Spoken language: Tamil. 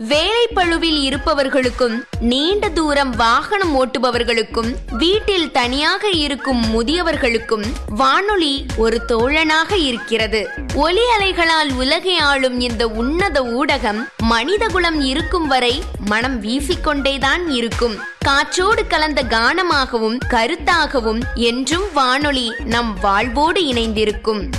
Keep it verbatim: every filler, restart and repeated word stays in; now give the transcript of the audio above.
வேலை பளுவில் இருப்பவர்களுக்கும் நீண்ட தூரம் வாகனம் ஓட்டுபவர்களுக்கும் வீட்டில் தனியாக இருக்கும் முதியவர்களுக்கும் வானொலி ஒரு தோழனாக இருக்கிறது. ஒலி அலைகளால் உலகை ஆளும் இந்த உன்னத ஊடகம் மனிதகுலம் இருக்கும் வரை மனம் வீசிக்கொண்டேதான் இருக்கும். காற்றோடு கலந்த கானமாகவும் கருத்தாகவும் என்றும் வானொலி நம் வாழ்வோடு இணைந்திருக்கும்.